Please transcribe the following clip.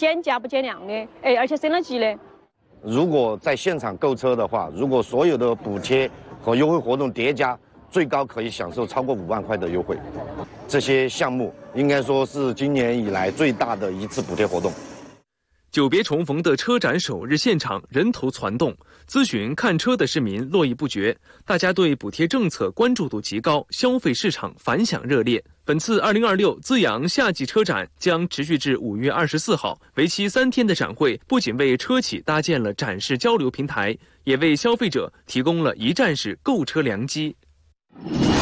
减价不减量的，而且升了级的。 如果在现场购车的话，如果所有的补贴和优惠活动叠加，最高可以享受超过5万块的优惠。这些项目应该说是今年以来最大的一次补贴活动。 久别重逢的车展首日现场人头攒动，咨询看车的市民络绎不绝，大家对补贴政策关注度极高，消费市场反响热烈。本次2026资阳夏季车展将持续至5月24号，为期3天的展会不仅为车企搭建了展示交流平台，也为消费者提供了一站式购车良机。